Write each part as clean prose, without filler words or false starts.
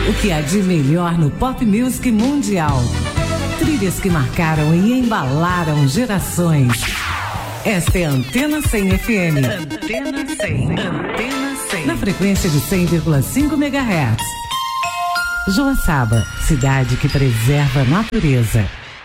O que há de melhor no pop music mundial. Trilhas que marcaram e embalaram gerações. Esta é a Antena 100 FM. Antena 100. Antena 100. Na frequência de 100,5 MHz. Joaçaba, cidade que preserva a natureza.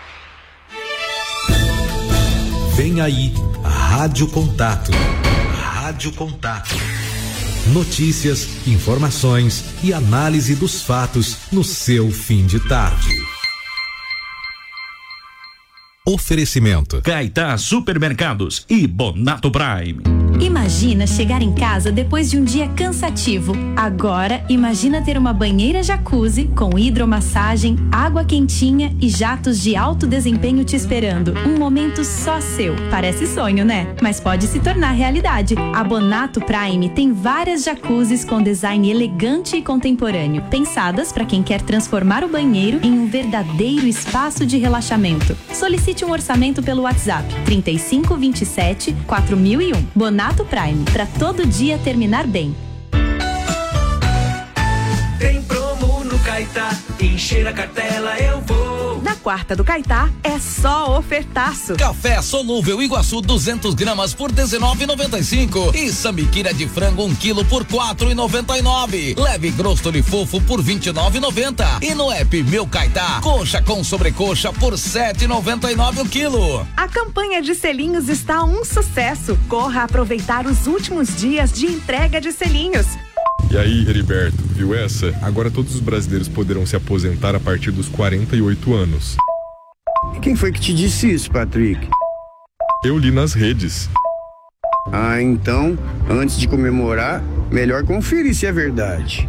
Vem aí, Rádio Contato. Rádio Contato. Notícias, informações e análise dos fatos no seu fim de tarde. Oferecimento: Caetá Supermercados e Bonato Prime. Imagina chegar em casa depois de um dia cansativo. Agora, imagina ter uma banheira jacuzzi com hidromassagem, água quentinha e jatos de alto desempenho te esperando. Um momento só seu. Parece sonho, né? Mas pode se tornar realidade. A Bonato Prime tem várias jacuzzis com design elegante e contemporâneo, pensadas para quem quer transformar o banheiro em um verdadeiro espaço de relaxamento. Solicite um orçamento pelo WhatsApp 3527 4001. Bonato Prime, para todo dia terminar bem. Tem promo no Caetá, encher a cartela eu vou. Na quarta do Caetá é só ofertaço. Café solúvel Iguaçu 200 gramas por R$19,95 e sambiquira de frango 1 quilo por R$4,99. Leve grostoli fofo por R$29,90 e no app Meu Caetá, coxa com sobrecoxa por R$7,99 o quilo. A campanha de selinhos está um sucesso. Corra aproveitar os últimos dias de entrega de selinhos. E aí, Heriberto, viu essa? Agora todos os brasileiros poderão se aposentar a partir dos 48 anos. E quem foi que te disse isso, Patrick? Eu li nas redes. Ah, então, antes de comemorar, melhor conferir se é verdade.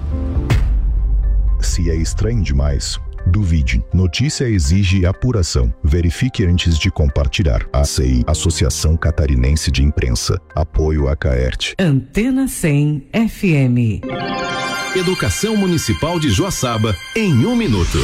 Se é estranho demais, duvide. Notícia exige apuração. Verifique antes de compartilhar. ACI, Associação Catarinense de Imprensa. Apoio a Caert. Antena 100 FM. Educação Municipal de Joaçaba em 1 minuto.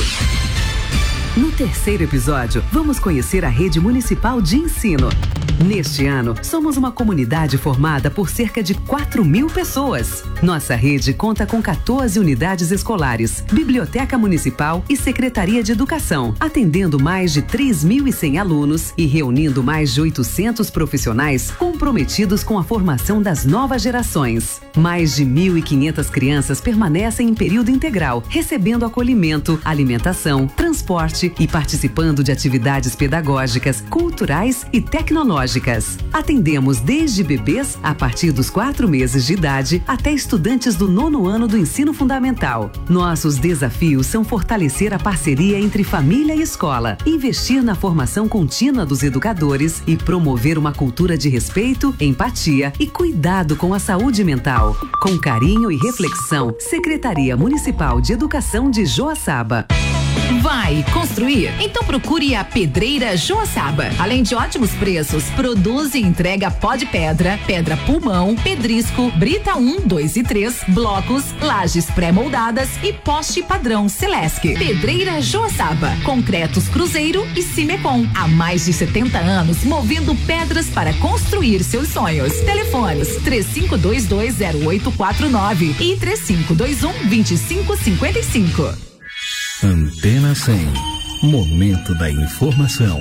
No terceiro episódio, vamos conhecer a rede municipal de ensino. Neste ano, somos uma comunidade formada por cerca de 4.000 pessoas. Nossa rede conta com 14 unidades escolares, biblioteca municipal e secretaria de educação, atendendo mais de 3.100 alunos e reunindo mais de 800 profissionais comprometidos com a formação das novas gerações. Mais de 1.500 crianças permanecem em período integral, recebendo acolhimento, alimentação, transporte e participando de atividades pedagógicas, culturais e tecnológicas. Atendemos desde bebês a partir dos 4 meses de idade até estudantes do 9º ano do ensino fundamental. Nossos desafios são fortalecer a parceria entre família e escola, investir na formação contínua dos educadores e promover uma cultura de respeito, empatia e cuidado com a saúde mental. Com carinho e reflexão, Secretaria Municipal de Educação de Joaçaba. Vai construir? Então procure a Pedreira Joaçaba. Além de ótimos preços, produz e entrega pó de pedra, pedra pulmão, pedrisco, brita 1, 2 e 3, blocos, lajes pré-moldadas e poste padrão Celesc. Pedreira Joaçaba. Concretos Cruzeiro e Cimecon. Há mais de 70 anos movendo pedras para construir seus sonhos. Telefones 35220849 e 3521-2555. Antena 100. Momento da informação.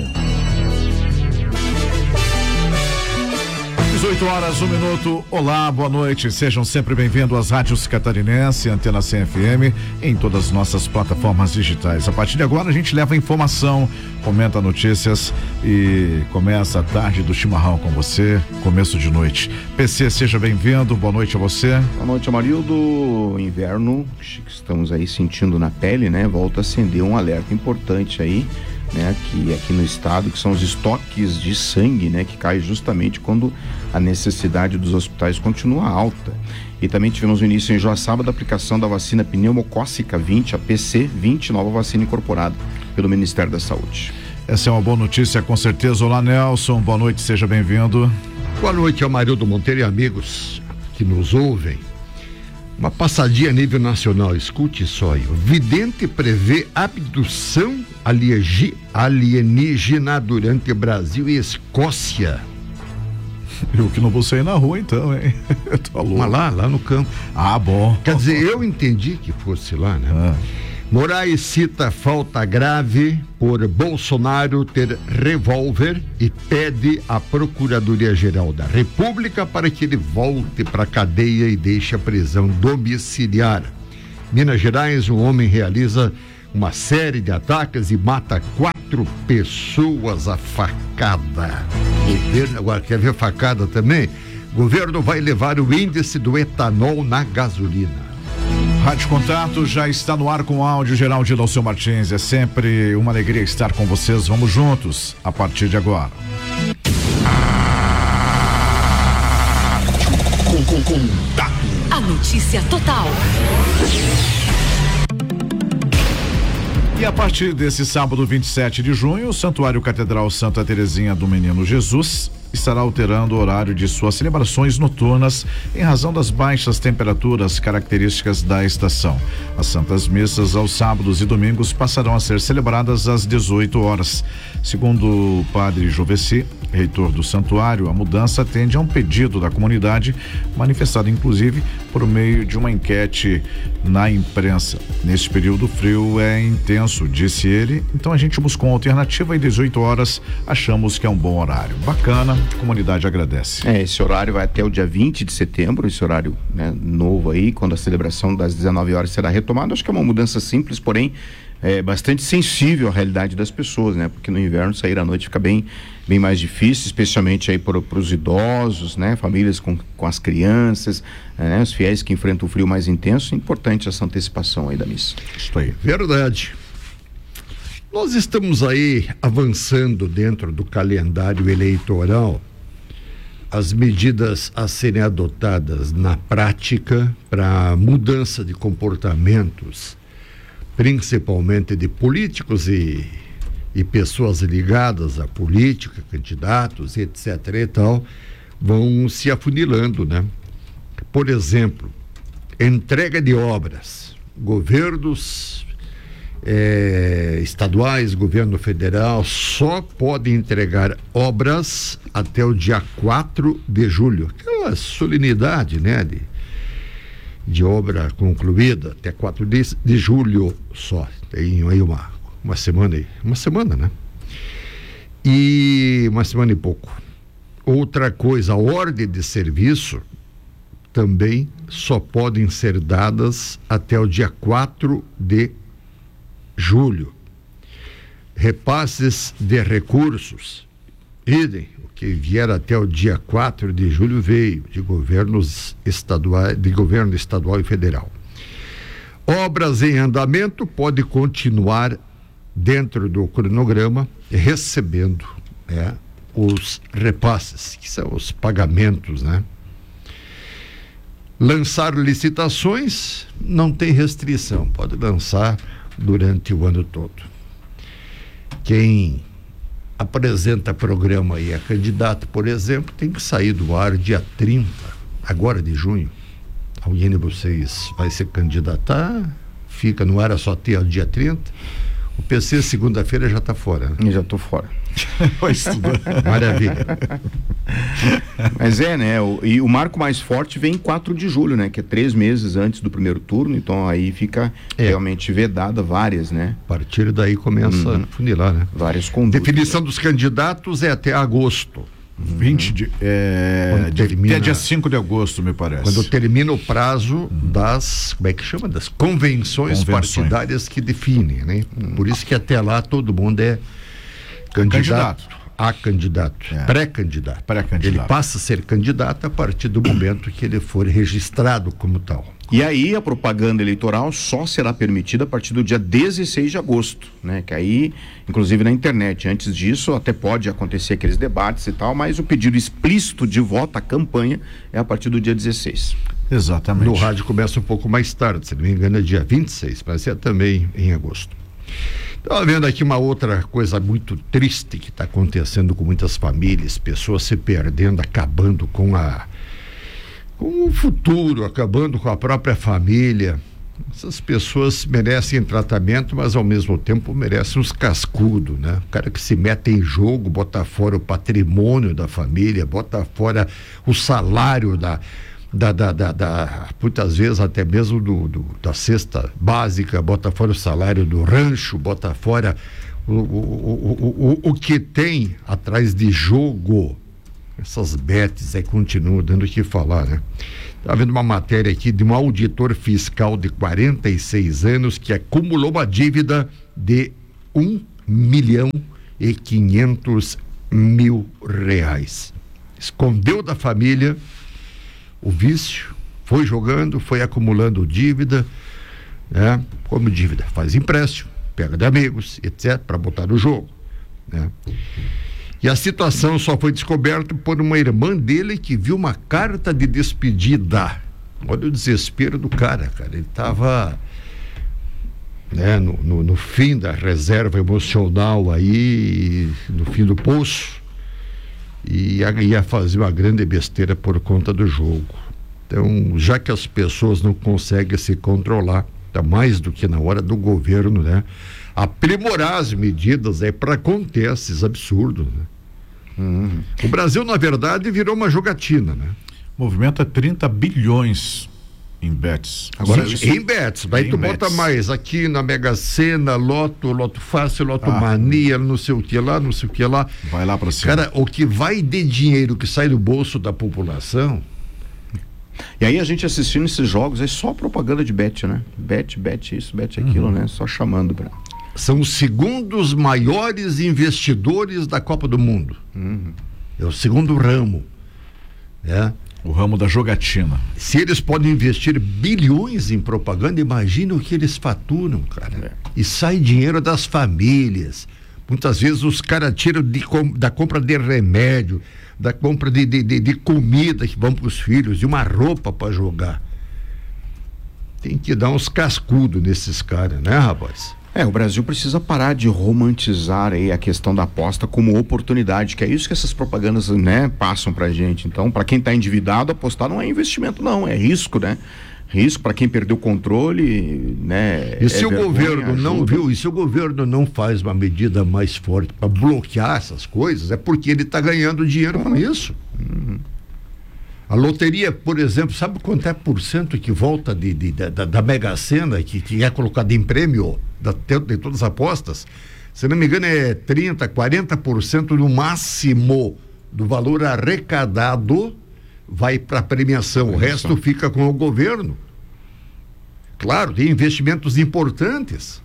18 horas, 1 minuto. Olá, boa noite. Sejam sempre bem-vindos às rádios catarinense, Antena 100 FM, em todas as nossas plataformas digitais. A partir de agora a gente leva informação, comenta notícias e começa a tarde do chimarrão com você, começo de noite. PC, seja bem-vindo, boa noite a você. Boa noite, Amarildo. Inverno que estamos aí sentindo na pele, né? Volta a acender um alerta importante aí, né? Aqui no estado, que são os estoques de sangue, né? Que cai justamente quando a necessidade dos hospitais continua alta. E também tivemos o início em Joaçaba da aplicação da vacina pneumocócica 20, a PC20, nova vacina incorporada pelo Ministério da Saúde. Essa é uma boa notícia, com certeza. Olá, Nelson, boa noite, seja bem-vindo. Boa noite, Amarildo Monteiro e amigos que nos ouvem. Uma passadinha a nível nacional, escute só aí. O vidente prevê abdução alienígena durante Brasil e Escócia. Eu que não vou sair na rua então, hein? Eu tô louco. Mas lá no campo. Ah, bom. Quer dizer, eu entendi que fosse lá, né? Moraes cita falta grave por Bolsonaro ter revólver e pede à Procuradoria-Geral da República para que ele volte para a cadeia e deixe a prisão domiciliar. Minas Gerais, um homem realiza uma série de ataques e mata 4 pessoas a facada. Governo, agora quer ver facada também? Governo vai levar o índice do etanol na gasolina. Rádio Contato já está no ar com o áudio geral de Dalceu Martins. É sempre uma alegria estar com vocês. Vamos juntos a partir de agora. A notícia total. E a partir desse sábado 27 de junho, o Santuário Catedral Santa Terezinha do Menino Jesus estará alterando o horário de suas celebrações noturnas em razão das baixas temperaturas características da estação. As santas missas aos sábados e domingos passarão a ser celebradas às 18 horas. Segundo o padre Jovessi, reitor do santuário, a mudança atende a um pedido da comunidade, manifestado inclusive por meio de uma enquete na imprensa. Neste período o frio é intenso, disse ele, então a gente buscou uma alternativa e 18 horas achamos que é um bom horário. Bacana, a comunidade agradece. Esse horário vai até o dia 20 de setembro, esse horário, né, novo aí, quando a celebração das 19 horas será retomada. Acho que é uma mudança simples, porém bastante sensível à realidade das pessoas, né? Porque no inverno sair à noite fica bem mais difícil, especialmente aí para os idosos, né? Famílias com as crianças, né? Os fiéis que enfrentam o frio mais intenso. Importante essa antecipação aí da missa. Isso aí. Verdade. Nós estamos aí avançando dentro do calendário eleitoral, as medidas a serem adotadas na prática para mudança de comportamentos, principalmente de políticos e pessoas ligadas à política, candidatos, etc. e tal, vão se afunilando, né? Por exemplo, entrega de obras, governos estaduais, governo federal só pode entregar obras até o dia 4 de julho. Aquela solenidade, né? De obra concluída até 4 de julho só. Tem aí uma semana aí. Uma semana, né? E uma semana e pouco. Outra coisa, a ordem de serviço também só podem ser dadas até o dia 4 de julho. Repasses de recursos, idem, o que vier até o dia 4 de julho veio de governos estaduais, de governo estadual e federal. Obras em andamento pode continuar dentro do cronograma, recebendo os repasses, que são os pagamentos, né? Lançar licitações não tem restrição, pode lançar durante o ano todo. Quem apresenta programa e é candidato, por exemplo, tem que sair do ar dia 30, agora de junho. Alguém de vocês vai se candidatar, fica no ar só até o dia 30. O PC segunda-feira já está fora, né? Já estou fora. Maravilha. Mas né? E o marco mais forte vem em 4 de julho, né? Que é 3 meses antes do primeiro turno, então aí fica realmente vedada várias, né? A partir daí começa a funilar, né? Várias condutas. Definição dos candidatos é até agosto. 20 de termina, até dia 5 de agosto, me parece. Quando termina o prazo das, como é que chama? Das convenções partidárias que definem, né? Por isso que até lá todo mundo é candidato. Pré-candidato. Ele passa a ser candidato a partir do momento que ele for registrado como tal. E aí a propaganda eleitoral só será permitida a partir do dia 16 de agosto, né? Que aí, inclusive na internet, antes disso até pode acontecer aqueles debates e tal, mas o pedido explícito de voto, a campanha, é a partir do dia 16. Exatamente. No rádio começa um pouco mais tarde, se não me engano é dia 26, mas é também em agosto. Estava vendo aqui uma outra coisa muito triste que está acontecendo com muitas famílias, pessoas se perdendo, acabando com o futuro, acabando com a própria família. Essas pessoas merecem tratamento, mas ao mesmo tempo merecem uns cascudos, né? O cara que se mete em jogo, bota fora o patrimônio da família, bota fora o salário muitas vezes até mesmo da cesta básica, bota fora o salário do rancho, bota fora o que tem atrás de jogo. Essas bets aí continuam dando o que falar, né? Tá vendo uma matéria aqui de um auditor fiscal de 46 anos que acumulou uma dívida de R$1.500.000. Escondeu da família o vício, foi jogando, foi acumulando dívida, né? Como dívida, faz empréstimo, pega de amigos, etc, para botar no jogo, né? E a situação só foi descoberta por uma irmã dele que viu uma carta de despedida. Olha o desespero do cara. Ele estava, né, no fim da reserva emocional aí, no fim do poço, e ia fazer uma grande besteira por conta do jogo. Então, já que as pessoas não conseguem se controlar, tá mais do que na hora do governo, né, aprimorar as medidas aí para conter esses absurdos, né? O Brasil, na verdade, virou uma jogatina, né? Movimenta 30 bilhões em bets. Agora, em bets, daí tu bota mais aqui na Mega Sena, Loto Fácil, Loto Mania, não sei o que lá. Vai lá pra cima. Cara, o que vai de dinheiro que sai do bolso da população. E aí a gente assistindo esses jogos, é só propaganda de bet, né? Bet isso, bet aquilo, né? Só chamando pra... São os segundos maiores investidores da Copa do Mundo. É o segundo ramo, né? O ramo da jogatina. Se eles podem investir bilhões em propaganda, imagina o que eles faturam, cara. E sai dinheiro das famílias. Muitas vezes os caras tiram da compra de remédio, da compra de comida que vão para os filhos, de uma roupa para jogar. Tem que dar uns cascudos nesses caras, né, rapaz? O Brasil precisa parar de romantizar aí a questão da aposta como oportunidade, que é isso que essas propagandas, né, passam pra gente. Então, para quem tá endividado, apostar não é investimento, não, é risco, né? Risco para quem perdeu o controle, né? E se o governo não viu, e se o governo não faz uma medida mais forte para bloquear essas coisas, é porque ele tá ganhando dinheiro com isso. A loteria, por exemplo, sabe quanto é por cento que volta da Mega Sena, que é colocado em prêmio de todas as apostas? Se não me engano, é 30%, 40% no máximo do valor arrecadado vai para a premiação. O resto fica com o governo. Claro, tem investimentos importantes,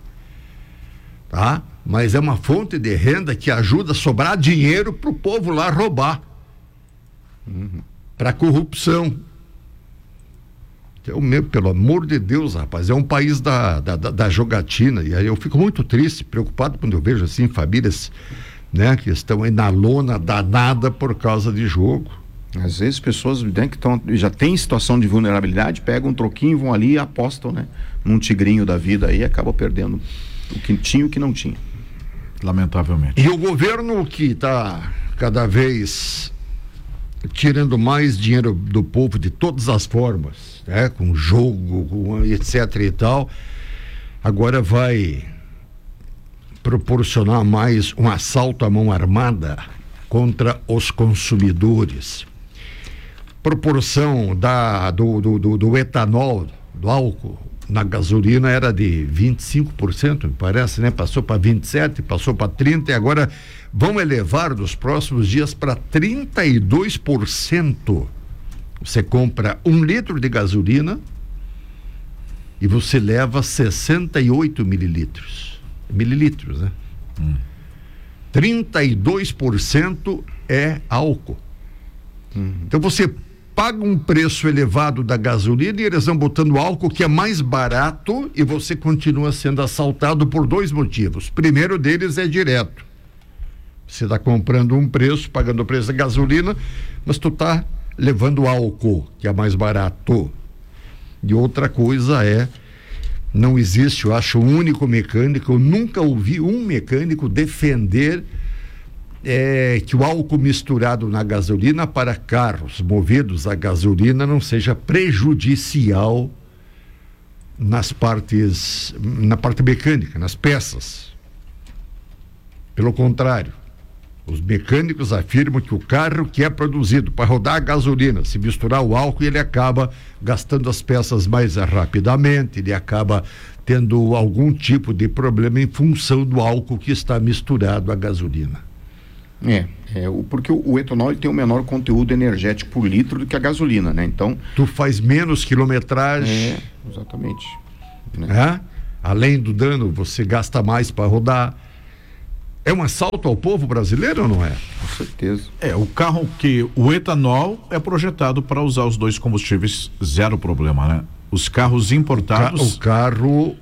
tá? Mas é uma fonte de renda que ajuda a sobrar dinheiro para o povo lá roubar. Para corrupção. Então, pelo amor de Deus, rapaz, é um país da jogatina, e aí eu fico muito triste, preocupado quando eu vejo assim famílias, né, que estão aí na lona danada por causa de jogo. Às vezes pessoas, né, que já tem situação de vulnerabilidade, pegam um troquinho, vão ali e apostam, né, num tigrinho da vida aí, acabam perdendo o que tinha e o que não tinha. Lamentavelmente. E o governo que está cada vez tirando mais dinheiro do povo de todas as formas, né? Com jogo, com etc e tal, agora vai proporcionar mais um assalto à mão armada contra os consumidores. Proporção do etanol, do álcool na gasolina era de 25%, me parece, né? Passou para 27%, passou para 30% e agora vão elevar nos próximos dias para 32%. Você compra 1 litro de gasolina e você leva 68 mililitros, né? 32% é álcool. Então você paga um preço elevado da gasolina e eles vão botando álcool que é mais barato e você continua sendo assaltado por 2 motivos. O primeiro deles é direto. Você está comprando um preço, pagando o preço da gasolina, mas tu está levando álcool, que é mais barato. E outra coisa não existe, eu acho, um único mecânico, eu nunca ouvi um mecânico defender que o álcool misturado na gasolina para carros movidos a gasolina não seja prejudicial na parte mecânica, nas peças. Pelo contrário, os mecânicos afirmam que o carro que é produzido para rodar a gasolina, se misturar o álcool, ele acaba gastando as peças mais rapidamente, ele acaba tendo algum tipo de problema em função do álcool que está misturado à gasolina. Porque o etanol ele tem um menor conteúdo energético por litro do que a gasolina, né? Então... Tu faz menos quilometragem. Exatamente. Né? Além do dano, você gasta mais para rodar. É um assalto ao povo brasileiro ou não é? Com certeza. O etanol é projetado para usar os dois combustíveis, zero problema, né? Os carros importados. O carro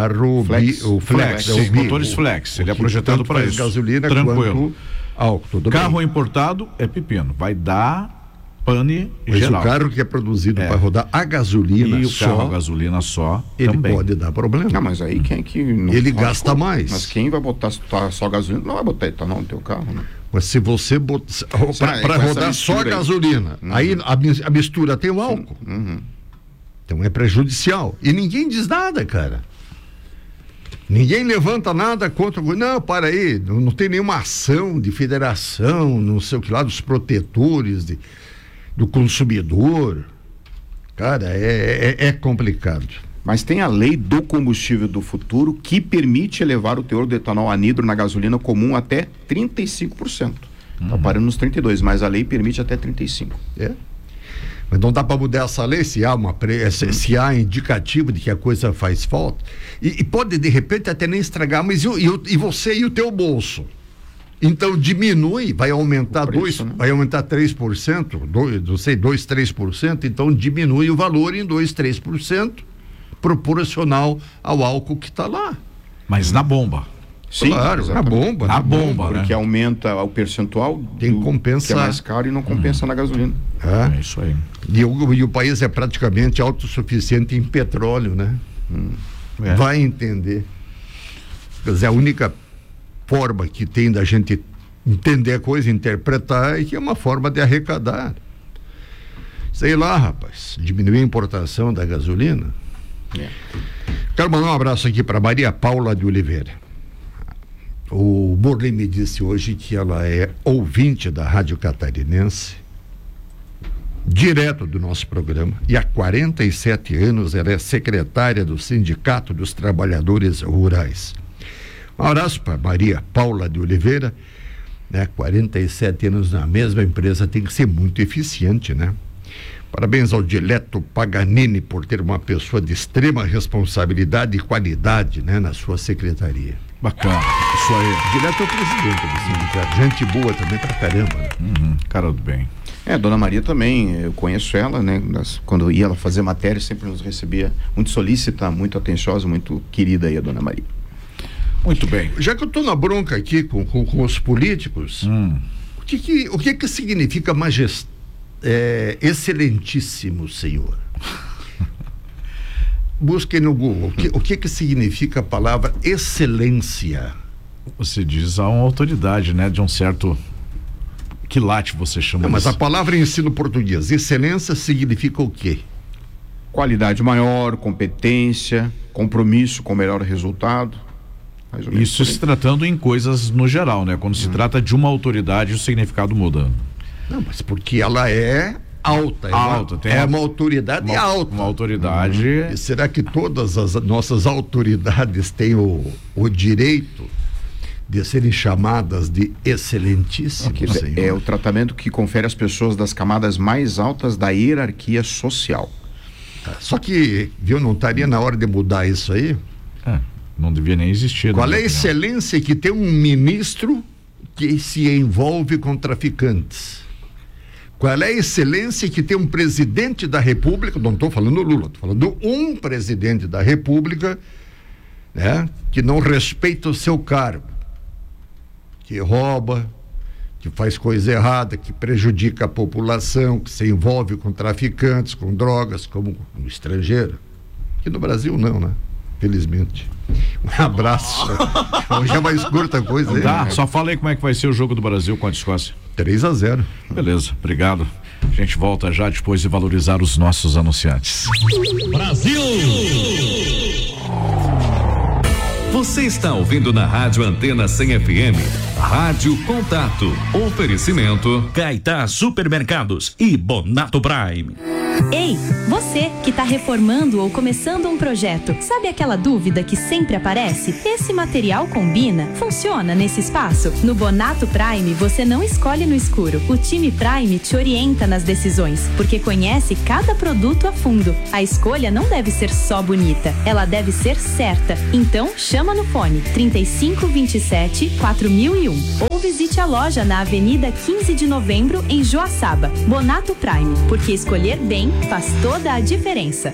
flex, sim, motores flex, ele é projetado para isso. Gasolina, tranquilo. Álcool, tudo carro bem. Importado é pepino, vai dar pane mas geral. O carro que é produzido para rodar a gasolina e só, o carro a gasolina só, ele também pode dar problema. Não, mas aí quem é que não ele gasta mais. Mas quem vai botar só gasolina não vai botar etanol no teu carro, né? Mas se você botar para rodar só gasolina, aí a mistura tem o álcool. Então é prejudicial. E ninguém diz nada, cara. Ninguém levanta nada contra. Não, para aí, não tem nenhuma ação de federação, não sei o que lá, dos protetores do consumidor. Cara, é complicado. Mas tem a lei do combustível do futuro que permite elevar o teor do etanol anidro na gasolina comum até 35%. Está parando nos 32%, mas a lei permite até 35%. Mas não dá para mudar essa lei se há indicativo de que a coisa faz falta. E pode, de repente, até nem estragar, mas e você e o teu bolso? Então diminui, vai aumentar vai aumentar 3%, 3%, então diminui o valor em 2-3%, proporcional ao álcool que está lá. Mas na bomba. Sim, claro, na bomba, porque aumenta o percentual tem que compensar, que é mais caro e não compensa na gasolina. É isso aí. E o país é praticamente autossuficiente em petróleo, né? Vai entender. Quer dizer, a única forma que tem da gente entender a coisa, interpretar, é que é uma forma de arrecadar. Sei lá, rapaz, diminuir a importação da gasolina. Quero mandar um abraço aqui para Maria Paula de Oliveira. O Morley me disse hoje que ela é ouvinte da Rádio Catarinense, direto do nosso programa, e há 47 anos ela é secretária do Sindicato dos Trabalhadores Rurais. Um abraço para Maria Paula de Oliveira, né? 47 anos na mesma empresa, tem que ser muito eficiente, né? Parabéns ao Dileto Paganini por ter uma pessoa de extrema responsabilidade e qualidade, né, na sua secretaria. Bacana, isso aí. Dileto é o presidente do sindicato, gente boa também pra caramba. Cara do bem. Dona Maria também, eu conheço ela, né? Quando ia ela fazer matéria, sempre nos recebia muito solícita, muito atenciosa, muito querida aí a Dona Maria. Muito bem. Já que eu tô na bronca aqui com os políticos, o que significa excelentíssimo senhor? Busquem no Google. O que significa a palavra excelência? Você diz a uma autoridade, né? De um certo quilate, você chama. Não, mas a palavra em ensino português, excelência significa o quê? Qualidade maior, competência, compromisso com o melhor resultado. Isso se tratando em coisas no geral, né? Quando se trata de uma autoridade, o significado muda. Não, mas porque ela é alta. É uma autoridade alta. Uma autoridade. E será que todas as nossas autoridades têm o direito de serem chamadas de excelentíssimo senhor? É o tratamento que confere às pessoas das camadas mais altas da hierarquia social. Só que, não estaria na hora de mudar isso aí? Não devia nem existir. Qual é a excelência que tem um ministro que se envolve com traficantes? Qual é a excelência que tem um presidente da República, não estou falando Lula, estou falando um presidente da República, né, que não respeita o seu cargo, que rouba, que faz coisa errada, que prejudica a população, que se envolve com traficantes, com drogas, como no estrangeiro. Aqui no Brasil não, né? Felizmente. Um abraço. Hoje é mais curta a coisa aí. Tá, só fala aí como é que vai ser o jogo do Brasil contra a Escócia. 3-0. Beleza, obrigado. A gente volta já depois de valorizar os nossos anunciantes. Brasil! Você está ouvindo na Rádio Antena 100 FM. Rádio Contato. Oferecimento Caetá Supermercados e Bonato Prime. Ei, você que está reformando ou começando um projeto, sabe aquela dúvida que sempre aparece? Esse material combina? Funciona nesse espaço? No Bonato Prime, você não escolhe no escuro. O time Prime te orienta nas decisões, porque conhece cada produto a fundo. A escolha não deve ser só bonita, ela deve ser certa. Então, chama no fone 3527-4001 ou visite a loja na Avenida 15 de Novembro, em Joaçaba. Bonato Prime, porque escolher bem faz toda a diferença.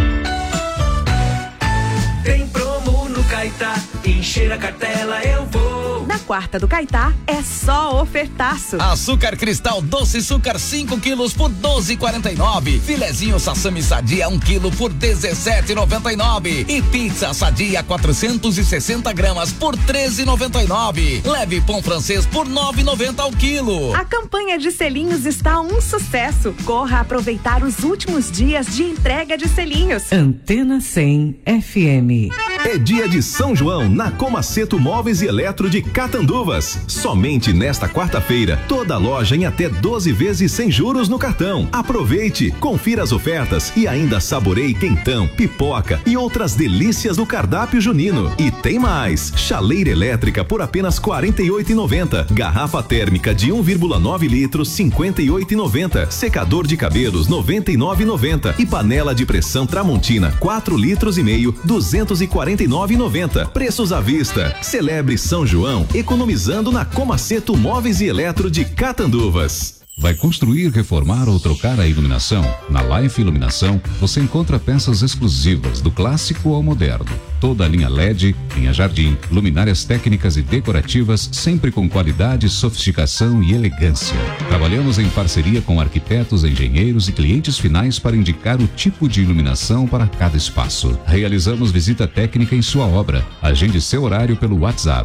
Tem promo no Caetá, encher a cartela eu vou. Na quarta do Caetá é só ofertaço. Açúcar cristal doce açúcar 5 quilos por 12,49. Filezinho sassami sadia 1 quilo por 17,99. E pizza sadia 460 gramas por 13,99. Leve pão francês por 9,90 ao quilo. A campanha de selinhos está um sucesso. Corra aproveitar os últimos dias de entrega de selinhos. Antena 100 FM. É dia de São João na Comaceto Móveis e Eletro de Catanduvas. Somente nesta quarta-feira, toda loja em até 12 vezes sem juros no cartão. Aproveite, confira as ofertas e ainda saboreie quentão, pipoca e outras delícias do cardápio junino. E tem mais, chaleira elétrica por apenas R$ 48,90. Garrafa térmica de 1,9 litros, R$ 58,90. Secador de cabelos, R$ 99,90. E panela de pressão Tramontina, 4 litros e meio, R$ 249,90. Preços à vista. Celebre São João economizando na Comaceto Móveis e Eletro de Catanduvas. Vai construir, reformar ou trocar a iluminação? Na Life Iluminação, você encontra peças exclusivas do clássico ao moderno. Toda a linha LED, linha jardim, luminárias técnicas e decorativas, sempre com qualidade, sofisticação e elegância. Trabalhamos em parceria com arquitetos, engenheiros e clientes finais para indicar o tipo de iluminação para cada espaço. Realizamos visita técnica em sua obra. Agende seu horário pelo WhatsApp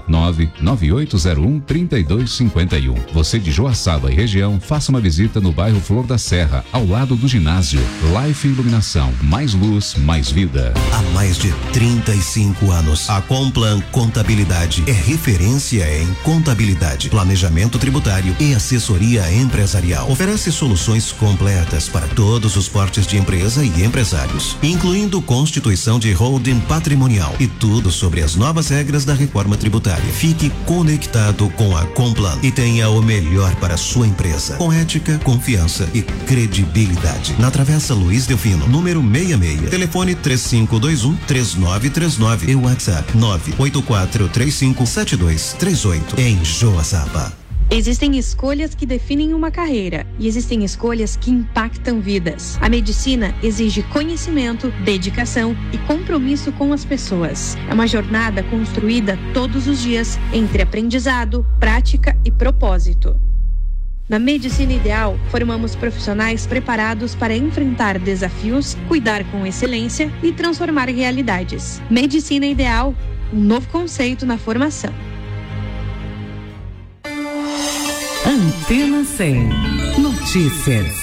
99801-3251. Você de Joaçaba e região, faça uma visita no bairro Flor da Serra, ao lado do ginásio. Life Iluminação, mais luz, mais vida. Há mais de 35 anos, a Complan Contabilidade é referência em contabilidade, planejamento tributário e assessoria empresarial. Oferece soluções completas para todos os portes de empresa e empresários, incluindo constituição de holding patrimonial e tudo sobre as novas regras da reforma tributária. Fique conectado com a Complan e tenha o melhor para a sua empresa, com ética, confiança e credibilidade. Na Travessa Luiz Delfino, número 66, telefone 3521-3939 e WhatsApp 984357238 em Joaçaba. Existem escolhas que definem uma carreira e existem escolhas que impactam vidas. A medicina exige conhecimento, dedicação e compromisso com as pessoas. É uma jornada construída todos os dias entre aprendizado, prática e propósito. Na Medicina Ideal, formamos profissionais preparados para enfrentar desafios, cuidar com excelência e transformar realidades. Medicina Ideal, um novo conceito na formação. Antena 100 Notícias.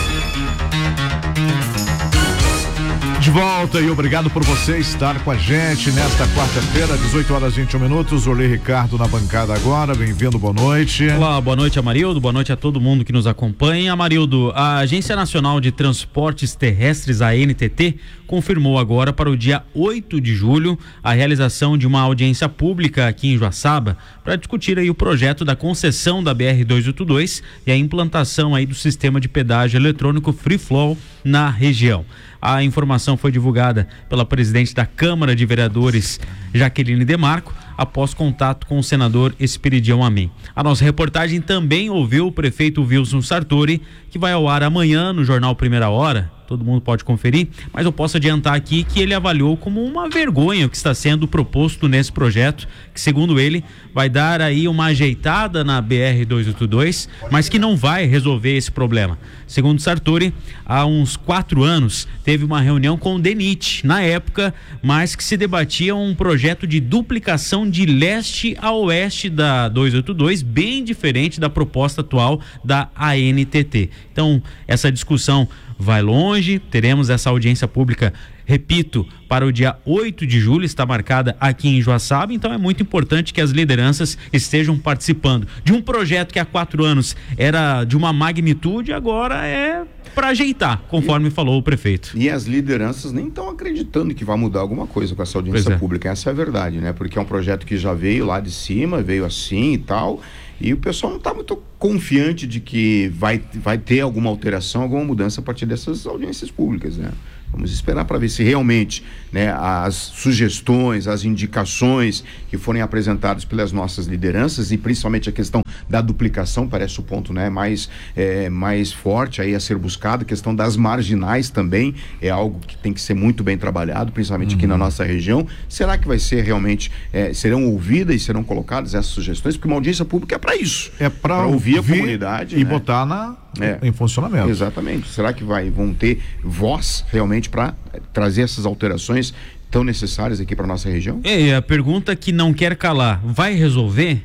De volta e obrigado por você estar com a gente nesta quarta-feira, 18h21. Orley Ricardo na bancada agora, bem-vindo, boa noite. Olá, boa noite, Amarildo, boa noite a todo mundo que nos acompanha. Amarildo, a Agência Nacional de Transportes Terrestres, a ANTT, confirmou agora para o dia 8 de julho a realização de uma audiência pública aqui em Joaçaba para discutir aí o projeto da concessão da BR-282 e a implantação aí do sistema de pedágio eletrônico Free Flow na região. A informação foi divulgada pela presidente da Câmara de Vereadores, Jaqueline Demarco, após contato com o senador Esperidião Amém. A nossa reportagem também ouviu o prefeito Wilson Sartori, que vai ao ar amanhã no Jornal Primeira Hora. Todo mundo pode conferir, mas eu posso adiantar aqui que ele avaliou como uma vergonha o que está sendo proposto nesse projeto, que segundo ele vai dar aí uma ajeitada na BR-282, mas que não vai resolver esse problema. Segundo Sartori, há uns 4 anos teve uma reunião com o DENIT, na época, mas que se debatia um projeto projeto de duplicação de leste a oeste da 282, bem diferente da proposta atual da ANTT. Então, essa discussão vai longe, teremos essa audiência pública, repito, para o dia 8 de julho, está marcada aqui em Joaçaba, então é muito importante que as lideranças estejam participando de um projeto que há 4 anos era de uma magnitude, agora é para ajeitar, conforme falou o prefeito. E as lideranças nem estão acreditando que vai mudar alguma coisa com essa audiência pública, essa é a verdade, né? Porque é um projeto que já veio lá de cima, veio assim e tal, e o pessoal não está muito confiante de que vai ter alguma alteração, alguma mudança a partir dessas audiências públicas, né? Vamos esperar para ver se realmente, né, as sugestões, as indicações que forem apresentadas pelas nossas lideranças, e principalmente a questão da duplicação, parece o ponto, né, mais forte aí a ser buscado. A questão das marginais também é algo que tem que ser muito bem trabalhado, principalmente aqui na nossa região. Será que vai ser realmente, serão ouvidas e serão colocadas essas sugestões? Porque uma audiência pública é para isso. É para ouvir a comunidade. E, né, botar em funcionamento. Exatamente. Será que vão ter voz realmente para trazer essas alterações tão necessárias aqui para nossa região? E a pergunta que não quer calar, vai resolver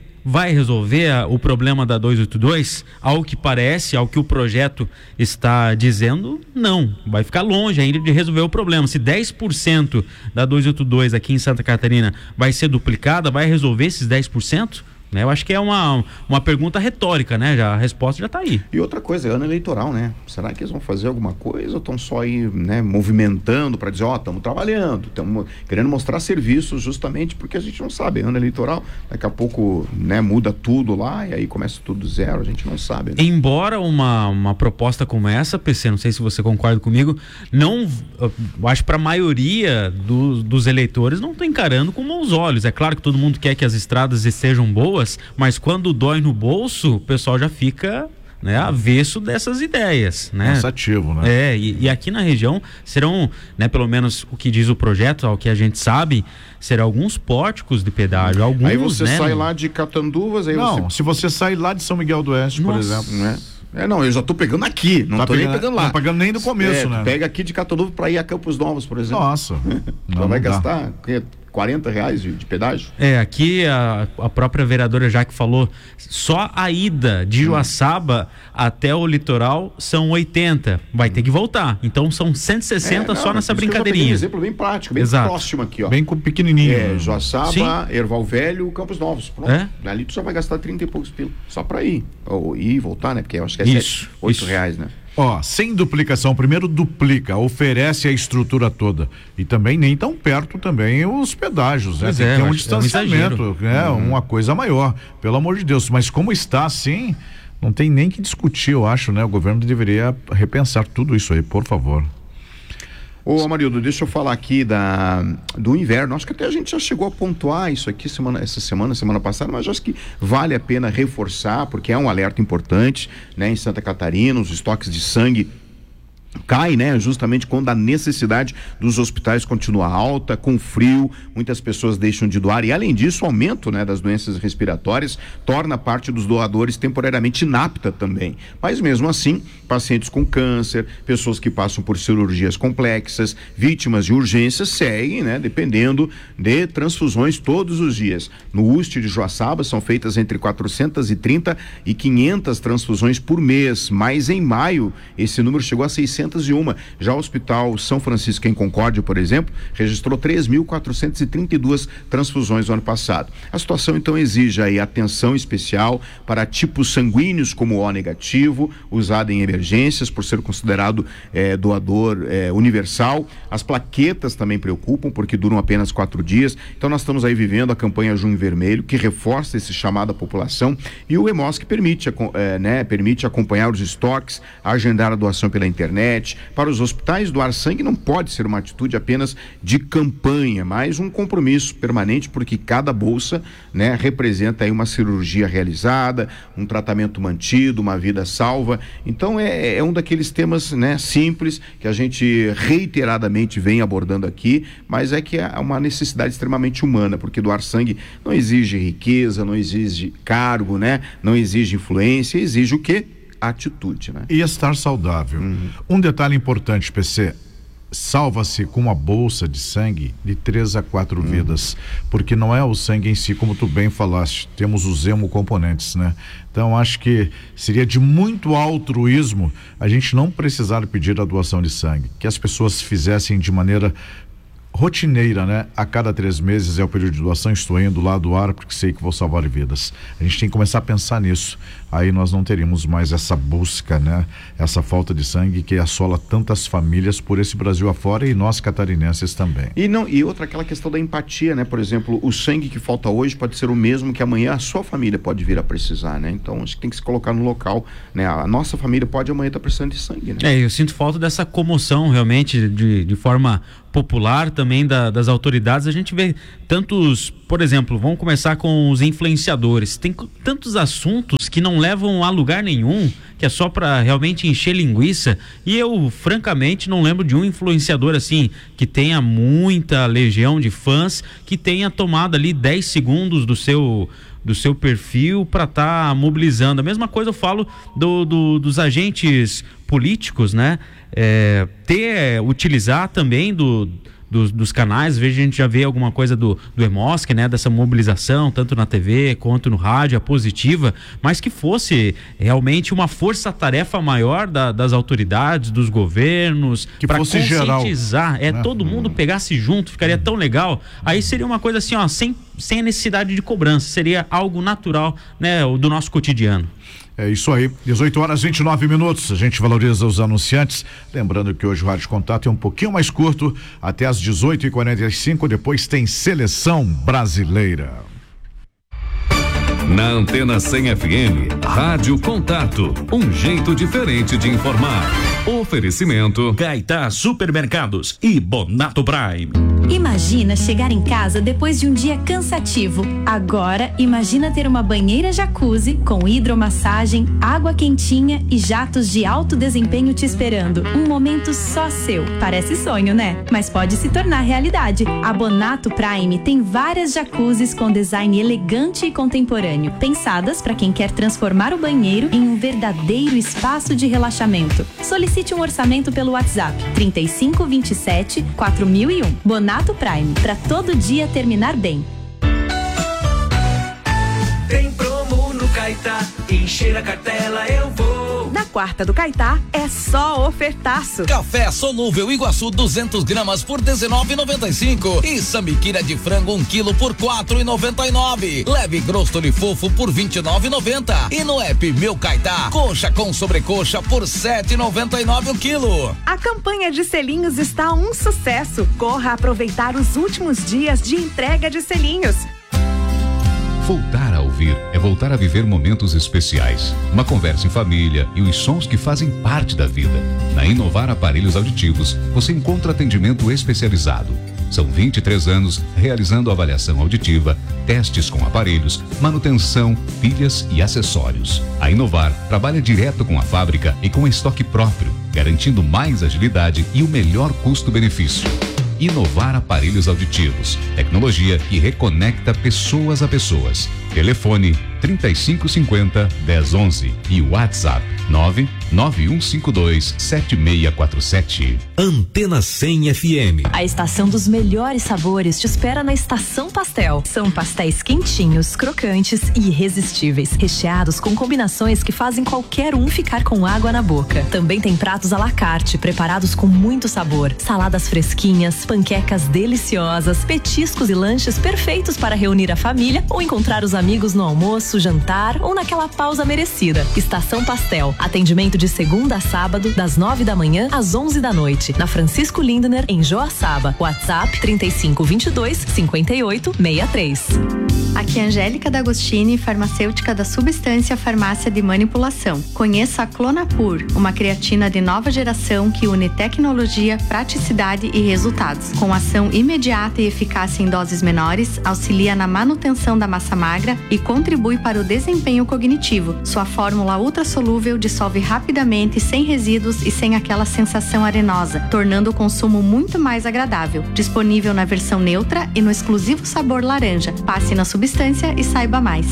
o problema da 282? Ao que parece, ao que o projeto está dizendo, não. Vai ficar longe ainda de resolver o problema. Se 10% da 282 aqui em Santa Catarina vai ser duplicada, vai resolver esses 10%? Eu acho que é uma pergunta retórica, né? A resposta já está aí. E outra coisa, é ano eleitoral, né? Será que eles vão fazer alguma coisa ou estão só aí, né, movimentando para dizer, estamos trabalhando, estamos querendo mostrar serviços, justamente porque a gente não sabe, ano eleitoral, daqui a pouco, né, muda tudo lá e aí começa tudo do zero, a gente não sabe, né? Embora uma proposta como essa, PC, não sei se você concorda comigo, eu acho para a maioria dos eleitores não estão encarando com bons olhos. É claro que todo mundo quer que as estradas estejam boas, mas quando dói no bolso, o pessoal já fica, né, avesso dessas ideias, né? Cansativo, né? E aqui na região serão, né, pelo menos o que diz o projeto, ao que a gente sabe, serão alguns pórticos de pedágio, alguns, aí você, né, sai lá de Catanduvas, aí se você sair lá de São Miguel do Oeste, por exemplo, né? Eu já tô pegando aqui, não tô nem pegando lá. Não pegando nem do começo, né? Pega aqui de Catanduvas para ir a Campos Novos, por exemplo. Nossa. Não vai gastar R$40 de pedágio? Aqui a própria vereadora Jaque falou, só a ida de Joaçaba até o litoral são 80, vai ter que voltar, então são 160 só nessa brincadeirinha. Um exemplo bem prático, bem próximo aqui, ó. Bem pequenininho. Joaçaba, Erval Velho, Campos Novos, pronto. Ali tu já vai gastar 30 e poucos pila, só para ir, ou ir e voltar, né, porque eu acho que é R$8, né? Sem duplicação, primeiro duplica, oferece a estrutura toda e também nem tão perto também os pedágios, né? Tem que ter um distanciamento, né? Uma coisa maior, pelo amor de Deus, mas como está assim, não tem nem que discutir, eu acho, né? O governo deveria repensar tudo isso aí, por favor. Ô Amarildo, deixa eu falar aqui do inverno. Acho que até a gente já chegou a pontuar isso aqui semana passada, mas acho que vale a pena reforçar, porque é um alerta importante, né? Em Santa Catarina, os estoques de sangue cai, né? Justamente quando a necessidade dos hospitais continua alta, com frio, muitas pessoas deixam de doar e, além disso, o aumento, né, das doenças respiratórias torna parte dos doadores temporariamente inapta também. Mas mesmo assim, pacientes com câncer, pessoas que passam por cirurgias complexas, vítimas de urgências seguem, né, dependendo de transfusões todos os dias. No Uste de Joaçaba são feitas entre 430 e 500 transfusões por mês, mas em maio esse número chegou a 601. Já o Hospital São Francisco em Concórdia, por exemplo, registrou 3.432 transfusões no ano passado. A situação então exige aí atenção especial para tipos sanguíneos como o O negativo, usado em emergências por ser considerado doador universal. As plaquetas também preocupam porque duram apenas 4 dias. Então nós estamos aí vivendo a campanha Junho Vermelho, que reforça esse chamado à população, e o EMOSC permite acompanhar os estoques, agendar a doação pela internet. Para os hospitais, doar sangue não pode ser uma atitude apenas de campanha, mas um compromisso permanente, porque cada bolsa, né, representa aí uma cirurgia realizada, um tratamento mantido, uma vida salva. Então é um daqueles temas, né, simples, que a gente reiteradamente vem abordando aqui, mas é que é uma necessidade extremamente humana, porque doar sangue não exige riqueza, não exige cargo, né, não exige influência, exige o quê? Atitude, né? E estar saudável. Um detalhe importante, PC, salva-se com uma bolsa de sangue de 3 a 4 vidas, porque não é o sangue em si, como tu bem falaste, temos os hemocomponentes, né? Então acho que seria de muito altruísmo a gente não precisar pedir a doação de sangue, que as pessoas fizessem de maneira rotineira, né? A cada 3 meses é o período de doação, estou indo lá doar porque sei que vou salvar vidas. A gente tem que começar a pensar nisso. Aí nós não teríamos mais essa busca, né? Essa falta de sangue que assola tantas famílias por esse Brasil afora e nós catarinenses também. E outra, aquela questão da empatia, né? Por exemplo, o sangue que falta hoje pode ser o mesmo que amanhã a sua família pode vir a precisar, né? Então acho que tem que se colocar no local, né? A nossa família pode amanhã estar precisando de sangue, né? Eu sinto falta dessa comoção realmente de forma popular também das autoridades. A gente vê tantos, por exemplo, vamos começar com os influenciadores. Tem tantos assuntos que não levam a lugar nenhum, que é só para realmente encher linguiça, e eu francamente não lembro de um influenciador assim que tenha muita legião de fãs, que tenha tomado ali 10 segundos do seu perfil para estar mobilizando. A mesma coisa eu falo dos agentes políticos, né? Utilizar também dos canais. Às vezes a gente já vê alguma coisa do EMOSC, né? Dessa mobilização, tanto na TV quanto no rádio, a positiva, mas que fosse realmente uma força-tarefa maior das autoridades, dos governos, que para fosse conscientizar, geral, né? Todo mundo pegasse junto, ficaria tão legal. Aí seria uma coisa assim, ó, sem a necessidade de cobrança, seria algo natural, né? Do nosso cotidiano. É isso aí, 18h29. A gente valoriza os anunciantes, lembrando que hoje o Rádio Contato é um pouquinho mais curto, até às 18h45, depois tem Seleção Brasileira. Na Antena 100 FM, Rádio Contato, um jeito diferente de informar. Oferecimento Caetá Supermercados e Bonato Prime. Imagina chegar em casa depois de um dia cansativo. Agora, imagina ter uma banheira jacuzzi com hidromassagem, água quentinha e jatos de alto desempenho te esperando. Um momento só seu. Parece sonho, né? Mas pode se tornar realidade. A Bonato Prime tem várias jacuzzis com design elegante e contemporâneo, pensadas para quem quer transformar o banheiro em um verdadeiro espaço de relaxamento. Solicite um orçamento pelo WhatsApp 3527 4001. Bonato Prime, para todo dia terminar bem. Tem promo no Caetá, encher a cartela eu vou. Na quarta do Caetá é só ofertaço. Café solúvel Iguaçu 200 gramas por R$19,95 e sambiquira de frango 1 quilo por R$4,99. Leve grostoli fofo por R$29,90 e no app Meu Caetá, coxa com sobrecoxa por R$7,99 o quilo. A campanha de selinhos está um sucesso. Corra aproveitar os últimos dias de entrega de selinhos. Voltar a ouvir é voltar a viver momentos especiais. Uma conversa em família e os sons que fazem parte da vida. Na Inovar Aparelhos Auditivos, você encontra atendimento especializado. São 23 anos realizando avaliação auditiva, testes com aparelhos, manutenção, pilhas e acessórios. A Inovar trabalha direto com a fábrica e com estoque próprio, garantindo mais agilidade e o melhor custo-benefício. Inovar Aparelhos Auditivos, tecnologia que reconecta pessoas a pessoas. Telefone 3550-1011 e WhatsApp 99152-7647. Antena 100 FM. A estação dos melhores sabores te espera na Estação Pastel. São pastéis quentinhos, crocantes e irresistíveis, recheados com combinações que fazem qualquer um ficar com água na boca. Também tem pratos à la carte, preparados com muito sabor, saladas fresquinhas, panquecas deliciosas, petiscos e lanches perfeitos para reunir a família ou encontrar os amigos no almoço, jantar ou naquela pausa merecida. Estação Pastel. Atendimento de segunda a sábado, das 9 da manhã às 11 da noite. Na Francisco Lindner, em Joaçaba. WhatsApp 3522-5863. Aqui é Angélica D'Agostini, farmacêutica da Substância Farmácia de Manipulação. Conheça a Clonapur, uma creatina de nova geração que une tecnologia, praticidade e resultados. Com ação imediata e eficácia em doses menores, auxilia na manutenção da massa magra e contribui para o desempenho cognitivo. Sua fórmula ultrassolúvel dissolve rapidamente, sem resíduos e sem aquela sensação arenosa, tornando o consumo muito mais agradável. Disponível na versão neutra e no exclusivo sabor laranja. Passe na Substância e saiba mais.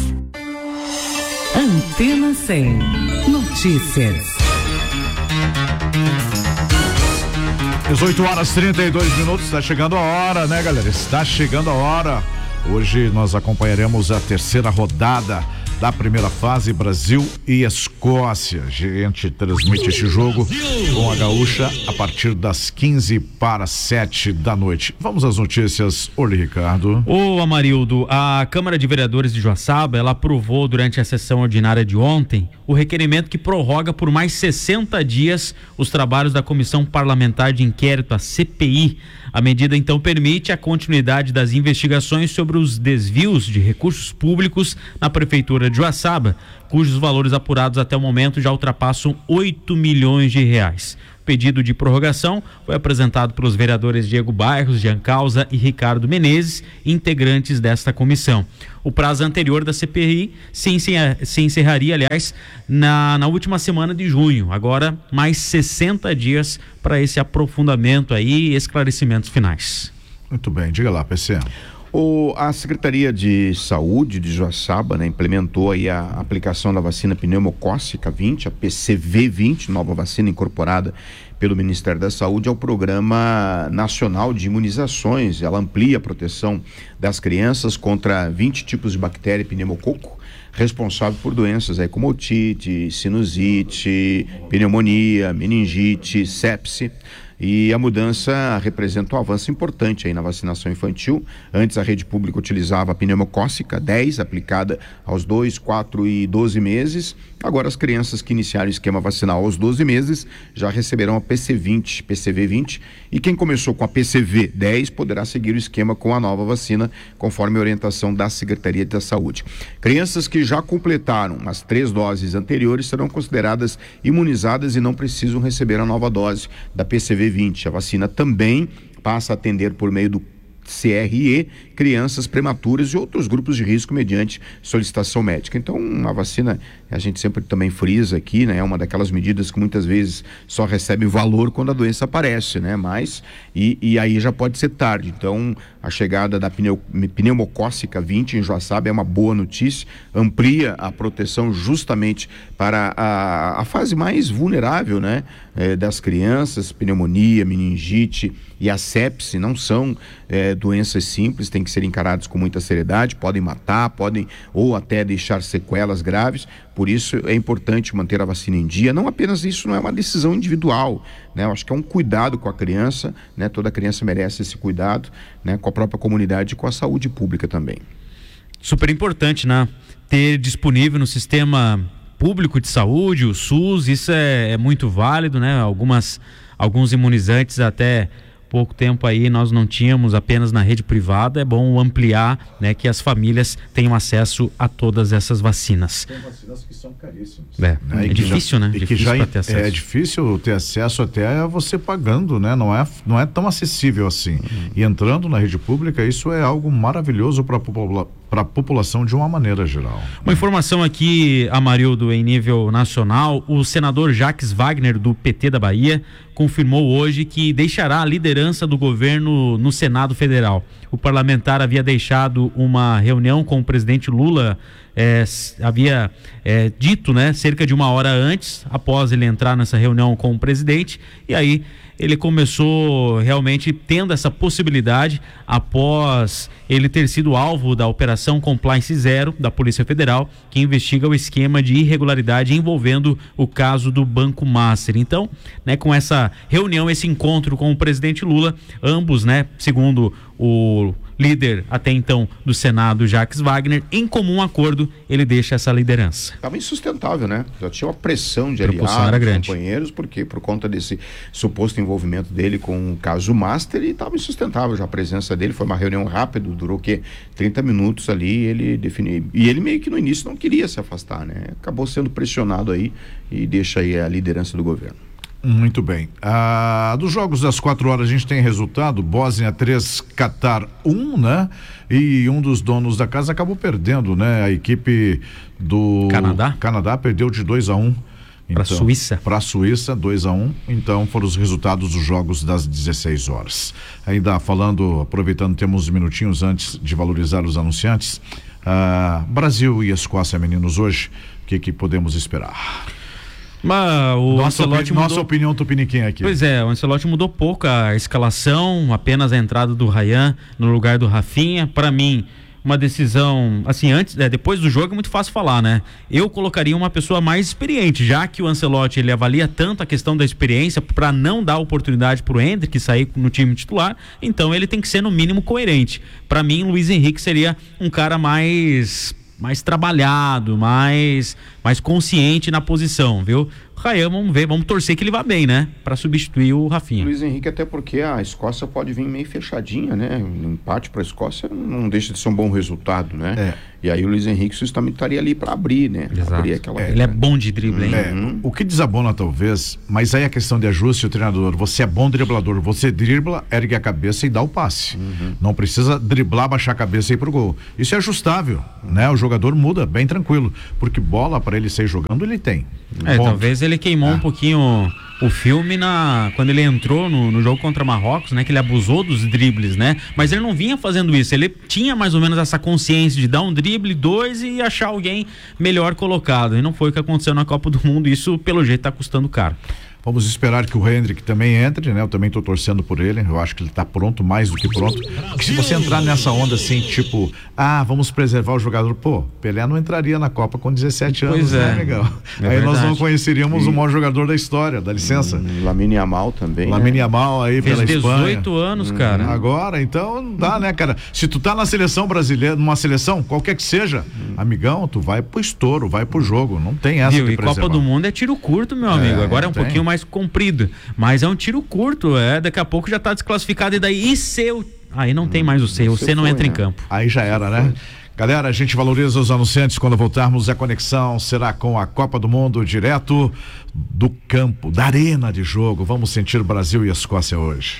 Antena 100. Notícias. 18h32, está chegando a hora, né, galera? Está chegando a hora. Hoje nós acompanharemos a terceira rodada da primeira fase, Brasil e Escócia. A gente transmite este jogo com a Gaúcha a partir das 6:45 da noite. Vamos às notícias, Oli Ricardo. Ô Amarildo, a Câmara de Vereadores de Joaçaba, ela aprovou durante a sessão ordinária de ontem o requerimento que prorroga por mais 60 dias os trabalhos da Comissão Parlamentar de Inquérito, a CPI. A medida então permite a continuidade das investigações sobre os desvios de recursos públicos na Prefeitura de Joaçaba, cujos valores apurados até o momento já ultrapassam 8 milhões de reais. O pedido de prorrogação foi apresentado pelos vereadores Diego Bairros, Jean Causa e Ricardo Menezes, integrantes desta comissão. O prazo anterior da CPI se encerraria, aliás, na última semana de junho. Agora, mais 60 dias para esse aprofundamento aí e esclarecimentos finais. Muito bem, diga lá, PC. A Secretaria de Saúde de Joaçaba, né, implementou aí a aplicação da vacina pneumocócica 20, a PCV 20, nova vacina incorporada pelo Ministério da Saúde ao Programa Nacional de Imunizações. Ela amplia a proteção das crianças contra 20 tipos de bactéria pneumococo, responsável por doenças aí como otite, sinusite, pneumonia, meningite, sepse. E a mudança representa um avanço importante aí na vacinação infantil. Antes a rede pública utilizava a pneumocócica 10, aplicada aos 2, 4 e 12 meses. Agora as crianças que iniciaram o esquema vacinal aos 12 meses já receberão a PCV 20, e quem começou com a PCV 10 poderá seguir o esquema com a nova vacina, conforme a orientação da Secretaria da Saúde. Crianças que já completaram as 3 doses anteriores serão consideradas imunizadas e não precisam receber a nova dose da PCV 20. A vacina também passa a atender por meio do CRE, crianças prematuras e outros grupos de risco mediante solicitação médica. Então, a vacina, a gente sempre também frisa aqui, né? É uma daquelas medidas que muitas vezes só recebe valor quando a doença aparece, né? Mas, e aí já pode ser tarde. Então, a chegada da pneumocócica 20 em Joaçaba é uma boa notícia, amplia a proteção justamente para a fase mais vulnerável, né? Das crianças. Pneumonia, meningite e a sepse não são doenças simples, têm que ser encaradas com muita seriedade, podem matar, podem ou até deixar sequelas graves. Por isso é importante manter a vacina em dia. Não apenas isso, não é uma decisão individual, né? Eu acho que é um cuidado com a criança, né? Toda criança merece esse cuidado, né? Com a própria comunidade e com a saúde pública também. Super importante, né? Ter disponível no sistema público de saúde, o SUS, isso é muito válido, né? Alguns imunizantes até pouco tempo aí nós não tínhamos, apenas na rede privada. É bom ampliar, né, que as famílias tenham acesso a todas essas vacinas. Tem vacinas que são caríssimas. É difícil, né? É difícil ter acesso até você pagando, né? Não é tão acessível assim. E entrando na rede pública, isso é algo maravilhoso para a população de uma maneira geral. Uma informação aqui, Amarildo, em nível nacional: o senador Jacques Wagner, do PT da Bahia, confirmou hoje que deixará a liderança do governo no Senado Federal. O parlamentar havia deixado uma reunião com o presidente Lula, havia dito, né, cerca de 1 hora antes, após ele entrar nessa reunião com o presidente, e aí ele começou realmente tendo essa possibilidade após ele ter sido alvo da Operação Compliance Zero da Polícia Federal, que investiga o esquema de irregularidade envolvendo o caso do Banco Master. Então, né, com essa reunião, esse encontro com o presidente Lula, ambos, né, segundo o líder até então do Senado, Jacques Wagner, em comum acordo, ele deixa essa liderança. Estava insustentável, né? Já tinha uma pressão de aliados, companheiros, porque por conta desse suposto envolvimento dele com o caso Master, e estava insustentável já a presença dele. Foi uma reunião rápida, durou 30 minutos ali, ele definiu, e ele meio que no início não queria se afastar, né? Acabou sendo pressionado aí e deixa aí a liderança do governo. Muito bem. Dos jogos das 4 horas a gente tem resultado: Bósnia 3, Catar 1, né? E um dos donos da casa acabou perdendo, né? A equipe do Canadá perdeu de 2-1. Para a Suíça. Para a Suíça, 2-1. Então foram os resultados dos jogos das 16 horas. Ainda falando, aproveitando, temos uns minutinhos antes de valorizar os anunciantes. Brasil e Escócia, meninos, hoje, o que podemos esperar? Mas o Ancelotti mudou... Nossa opinião tupiniquim aqui. Pois é, o Ancelotti mudou pouco a escalação, apenas a entrada do Ryan no lugar do Rafinha. Para mim, uma decisão, assim, depois do jogo é muito fácil falar, né? Eu colocaria uma pessoa mais experiente, já que o Ancelotti ele avalia tanto a questão da experiência para não dar oportunidade pro Endrick sair no time titular, então ele tem que ser no mínimo coerente. Para mim, Luiz Henrique seria um cara mais trabalhado, mais consciente na posição, viu? Ryan, vamos ver, vamos torcer que ele vá bem, né? Para substituir o Rafinha. Luiz Henrique, até porque a Escócia pode vir meio fechadinha, né? Um empate para a Escócia não deixa de ser um bom resultado, né? E aí o Luiz Henrique justamente estaria ali para abrir, né? Abrir aquela... Ele é bom de drible, hein? O que desabona talvez, mas aí é questão de ajuste, o treinador, você é bom driblador, você dribla, ergue a cabeça e dá o passe. Não precisa driblar, baixar a cabeça e ir pro gol. Isso é ajustável, né? O jogador muda bem tranquilo, porque bola para ele sair jogando, ele tem. Talvez ele queimou um pouquinho o filme quando ele entrou no jogo contra Marrocos, né? Que ele abusou dos dribles, né? Mas ele não vinha fazendo isso, ele tinha mais ou menos essa consciência de dar um drible, 2 e achar alguém melhor colocado, e não foi o que aconteceu na Copa do Mundo, isso pelo jeito tá custando caro. Vamos esperar que o Hendrick também entre, né? Eu também tô torcendo por ele, eu acho que ele tá pronto, mais do que pronto. Porque se você entrar nessa onda assim, tipo, vamos preservar o jogador, Pelé não entraria na Copa com 17 anos, né, legal? Aí nós não conheceríamos o maior jogador da história, dá licença. Lamine Yamal também. Lamine Yamal aí pela Espanha. 18 anos, cara. Agora, então não dá, né, cara? Se tu tá na seleção brasileira, numa seleção, qualquer que seja, amigão, tu vai pro estouro, vai pro jogo, não tem essa de preservar. E Copa do Mundo é tiro curto, meu amigo, agora é um pouquinho mais comprido, mas é um tiro curto, daqui a pouco já tá desclassificado, e daí aí não tem mais o C não entra em campo. Aí já era, né? Galera, a gente valoriza os anunciantes. Quando voltarmos, a conexão será com a Copa do Mundo, direto do campo, da arena de jogo. Vamos sentir Brasil e Escócia hoje.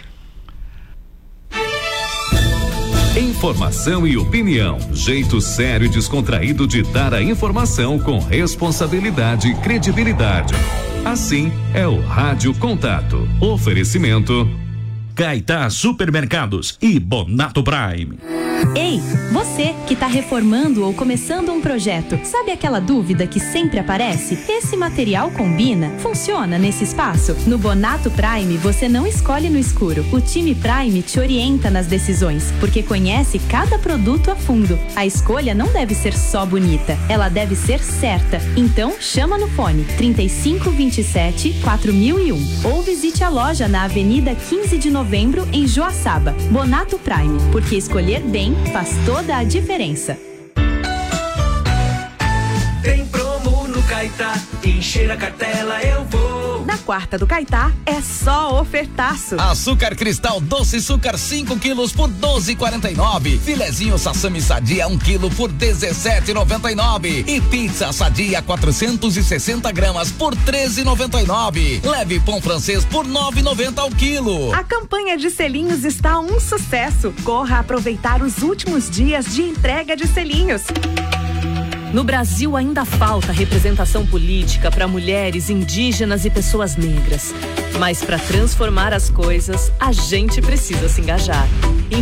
Informação e opinião. Jeito sério e descontraído de dar a informação com responsabilidade e credibilidade. Assim é o Rádio Contato. Oferecimento Caetá Supermercados e Bonato Prime. Ei, você que está reformando ou começando um projeto, sabe aquela dúvida que sempre aparece? Esse material combina? Funciona nesse espaço? No Bonato Prime, você não escolhe no escuro. O time Prime te orienta nas decisões, porque conhece cada produto a fundo. A escolha não deve ser só bonita, ela deve ser certa. Então, chama no fone 3527-4001 ou visite a loja na Avenida 15 de Novembro, em Joaçaba. Bonato Prime, porque escolher bem faz toda a diferença. Tem promo no Caetá, encher a cartela eu vou. Na quarta do Caetá é só ofertaço. Açúcar cristal doce açúcar 5 quilos por 12,49. Filezinho Sassami Sadia 1 quilo por 17,99. E pizza Sadia 460 gramas por 13,99. Leve pão francês por 9,90 ao quilo. A campanha de selinhos está um sucesso. Corra aproveitar os últimos dias de entrega de selinhos. No Brasil ainda falta representação política para mulheres, indígenas e pessoas negras. Mas para transformar as coisas, a gente precisa se engajar. Em